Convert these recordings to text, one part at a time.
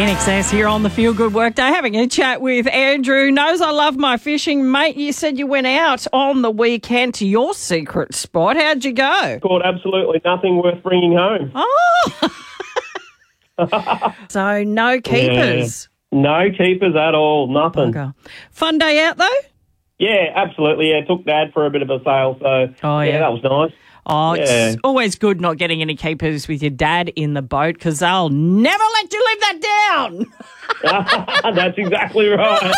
In Excess here on the Feel Good Workday, having a chat with Andrew. Knows I love my fishing. Mate, you said you went out on the weekend to your secret spot. How'd you go? Caught absolutely nothing worth bringing home. Oh! So no keepers? Yeah. No keepers at all, nothing. Okay. Fun day out though? Yeah, absolutely. Yeah, took Dad for a bit of a sail, so yeah, that was nice. Oh, it's always good not getting any keepers with your dad in the boat because they'll never let you live that down. That's exactly right.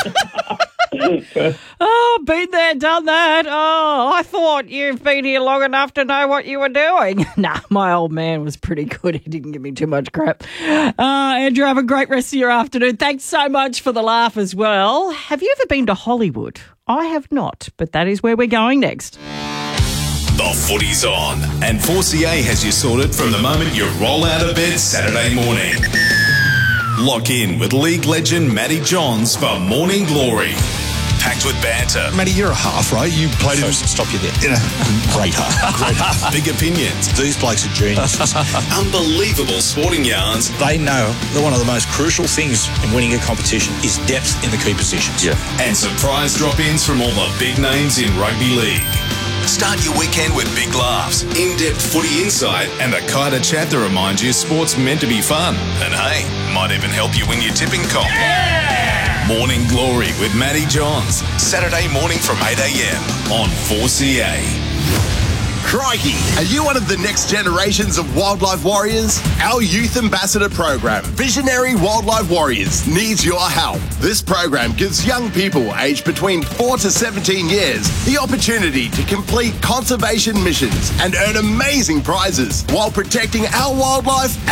Oh, been there, done that. Oh, I thought you've been here long enough to know what you were doing. Nah, my old man was pretty good. He didn't give me too much crap. Andrew, have a great rest of your afternoon. Thanks so much for the laugh as well. Have you ever been to Hollywood? I have not, but that is where we're going next. The footy's on, and 4CA has you sorted from the moment you roll out of bed Saturday morning. Lock in with league legend Matty Johns for Morning Glory. Packed with banter. Matty, you're a half, right? You played in... Stop you there. Great half. Great half. Big opinions. These blokes are geniuses. Unbelievable sporting yarns. They know that one of the most crucial things in winning a competition is depth in the key positions. Yeah. And surprise drop-ins from all the big names in rugby league. Start your weekend with big laughs, in-depth footy insight, and the kind of chat that reminds you sport's meant to be fun. And hey, might even help you win your tipping comp. Yeah! Morning Glory with Matty Johns. Saturday morning from 8 a.m. on 4CA. Crikey, are you one of the next generations of wildlife warriors? Our Youth Ambassador program, Visionary Wildlife Warriors, needs your help. This program gives young people aged between 4 to 17 years the opportunity to complete conservation missions and earn amazing prizes while protecting our wildlife